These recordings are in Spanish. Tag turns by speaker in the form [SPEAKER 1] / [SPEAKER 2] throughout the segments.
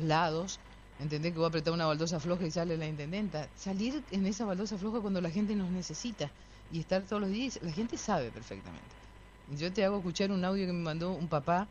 [SPEAKER 1] lados, ¿entendés? Que vos apretás una baldosa floja y sale la intendenta. Salir en esa baldosa floja cuando la gente nos necesita y estar todos los días, la gente sabe perfectamente. Yo te hago escuchar un audio que me mandó un papá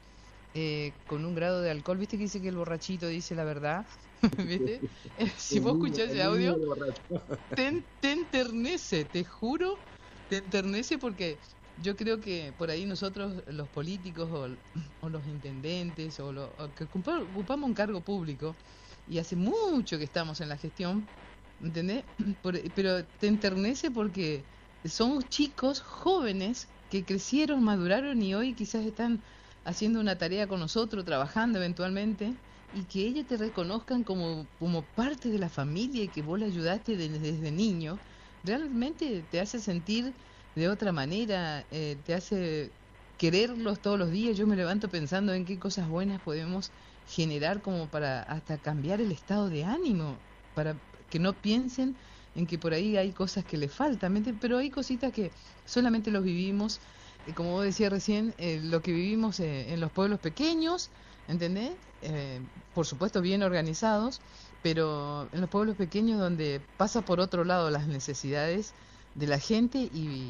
[SPEAKER 1] con un grado de alcohol, ¿viste que dice que el borrachito dice la verdad? ¿Viste? Si vos escuchás ese
[SPEAKER 2] el niño
[SPEAKER 1] audio,
[SPEAKER 2] del borracho.
[SPEAKER 1] te enternece, te juro, te enternece porque yo creo que por ahí nosotros, los políticos o los intendentes o que ocupamos un cargo público y hace mucho que estamos en la gestión, ¿entendés? Pero te enternece porque somos chicos jóvenes que crecieron, maduraron y hoy quizás están haciendo una tarea con nosotros, trabajando eventualmente, y que ellos te reconozcan como parte de la familia y que vos le ayudaste desde niño, realmente te hace sentir de otra manera, te hace quererlos todos los días. Yo me levanto pensando en qué cosas buenas podemos generar como para hasta cambiar el estado de ánimo, para que no piensen en que por ahí hay cosas que le faltan, ¿me entiendes? Pero hay cositas que solamente los vivimos, como vos decías recién, lo que vivimos en los pueblos pequeños, ¿entendés? Por supuesto bien organizados, pero en los pueblos pequeños donde pasa por otro lado las necesidades de la gente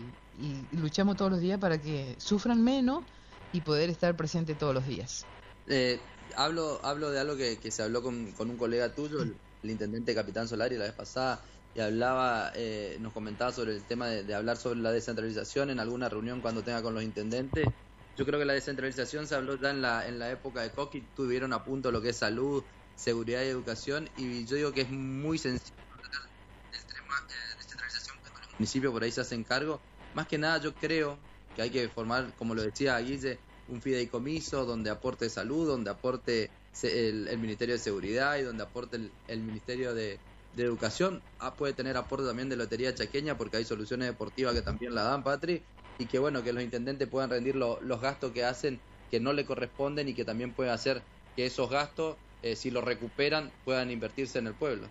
[SPEAKER 1] y luchamos todos los días para que sufran menos y poder estar presente todos los días.
[SPEAKER 3] Eh, hablo de algo que se habló con un colega tuyo, el intendente Capitán Solari, la vez pasada, y hablaba, nos comentaba sobre el tema de hablar sobre la descentralización en alguna reunión cuando tenga con los intendentes. Yo creo que la descentralización se habló ya en la época de Coqui, tuvieron a punto lo que es salud, seguridad y educación, y yo digo que es muy sencillo el tema de descentralización cuando los municipios por ahí se hacen cargo. Más que nada yo creo que hay que formar, como lo decía Guille, un fideicomiso donde aporte salud, donde aporte el Ministerio de Seguridad y donde aporte el Ministerio de Educación. Puede tener aporte también de Lotería Chaqueña porque hay soluciones deportivas que también la dan, Patri, y que bueno, que los intendentes puedan rendir los gastos que hacen que no le corresponden y que también puede hacer que esos gastos, si los recuperan, puedan invertirse en el pueblo.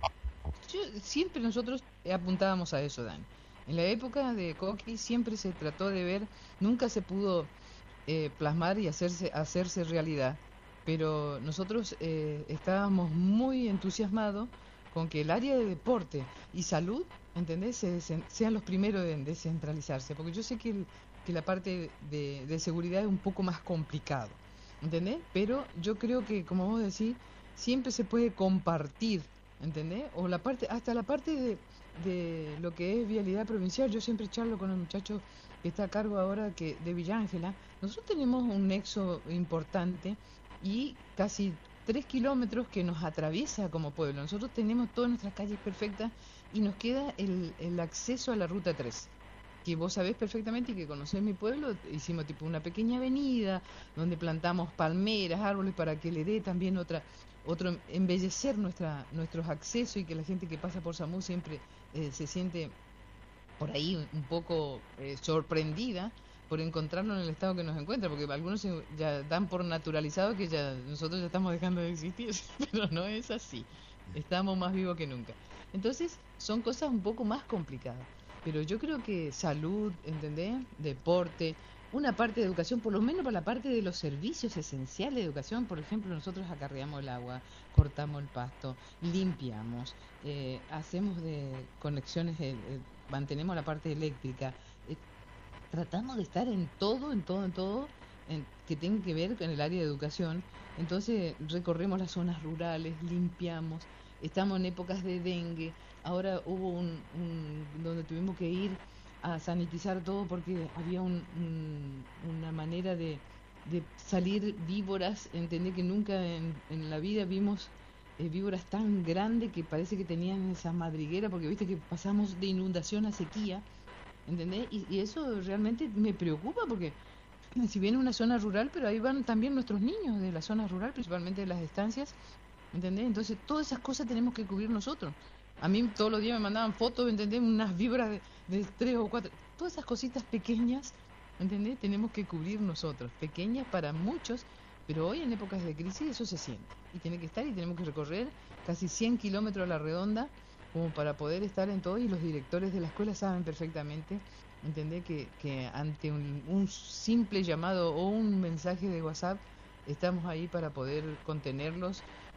[SPEAKER 1] Siempre nosotros apuntábamos a eso, Dan. En la época de Coqui siempre se trató de ver, nunca se pudo plasmar y hacerse realidad, pero nosotros estábamos muy entusiasmados con que el área de deporte y salud, ¿entendés?, sean los primeros en descentralizarse, porque yo sé que la parte de seguridad es un poco más complicado, ¿entendés? Pero yo creo que, como vos decís, siempre se puede compartir, ¿entendés? O hasta la parte de lo que es vialidad provincial. Yo siempre charlo con el muchacho que está a cargo ahora de Villa Ángela. Nosotros tenemos un nexo importante y casi 3 kilómetros que nos atraviesa como pueblo. Nosotros tenemos todas nuestras calles perfectas y nos queda el acceso a la ruta 3, que vos sabés perfectamente y que conocés mi pueblo. Hicimos tipo una pequeña avenida donde plantamos palmeras, árboles para que le dé también otro embellecer nuestros accesos y que la gente que pasa por SAMU siempre se siente por ahí un poco sorprendida por encontrarnos en el estado que nos encuentra, porque algunos ya dan por naturalizado que ya nosotros ya estamos dejando de existir, pero no es así, estamos más vivos que nunca. Entonces son cosas un poco más complicadas, pero yo creo que salud, ¿entendés?, deporte, una parte de educación, por lo menos para la parte de los servicios esenciales de educación. Por ejemplo, nosotros acarreamos el agua, cortamos el pasto, limpiamos, hacemos de conexiones, mantenemos la parte eléctrica, tratamos de estar en todo, que tenga que ver con el área de educación. Entonces recorremos las zonas rurales, limpiamos, estamos en épocas de dengue. Ahora hubo donde tuvimos que ir a sanitizar todo porque había una manera de salir víboras. Entendí que nunca en la vida vimos víboras tan grandes que parece que tenían esa madriguera, porque viste que pasamos de inundación a sequía, ¿entendés? Y eso realmente me preocupa porque si bien es una zona rural, pero ahí van también nuestros niños de la zona rural, principalmente de las estancias, ¿entendés? Entonces todas esas cosas tenemos que cubrir nosotros. A mí todos los días me mandaban fotos, ¿entendés?, unas víboras de 3 o 4, todas esas cositas pequeñas, ¿entendés?, tenemos que cubrir nosotros, pequeñas para muchos, pero hoy en épocas de crisis eso se siente y tiene que estar, y tenemos que recorrer casi 100 kilómetros a la redonda como para poder estar en todo, y los directores de la escuela saben perfectamente, ¿entendés?, que ante un simple llamado o un mensaje de WhatsApp estamos ahí para poder contenerlos